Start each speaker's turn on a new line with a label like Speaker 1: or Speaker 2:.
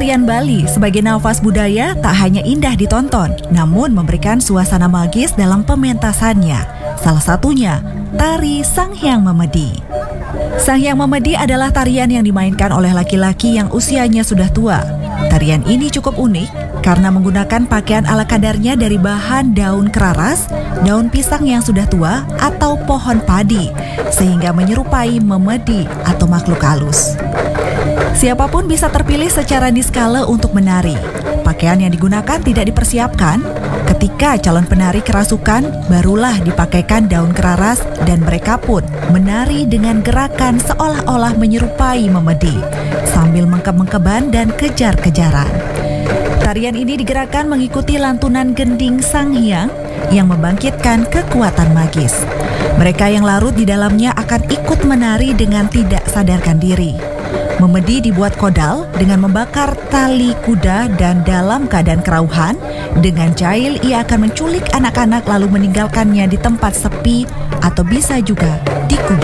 Speaker 1: tarian Bali sebagai nafas budaya tak hanya indah ditonton, namun memberikan suasana magis dalam pementasannya. Salah satunya, tari Sanghyang Memedi. Sanghyang Memedi adalah tarian yang dimainkan oleh laki-laki yang usianya sudah tua. Tarian ini cukup unik karena menggunakan pakaian ala kadarnya dari bahan daun keraras, daun pisang yang sudah tua, atau pohon padi, sehingga menyerupai memedi atau makhluk halus. Siapapun bisa terpilih secara niskala untuk menari. Pakaian yang digunakan tidak dipersiapkan. Ketika calon penari kerasukan, barulah dipakaikan daun keraras dan mereka pun menari dengan gerakan seolah-olah menyerupai memedi, sambil mengkeb-mengkeban dan kejar-kejaran. Tarian ini digerakkan mengikuti lantunan gending Sanghyang yang membangkitkan kekuatan magis. Mereka yang larut di dalamnya akan ikut menari dengan tidak sadarkan diri. Memedi dibuat kodal dengan membakar tali kuda dan dalam keadaan kerauhan, dengan jahil ia akan menculik anak-anak lalu meninggalkannya di tempat sepi atau bisa juga dikubur.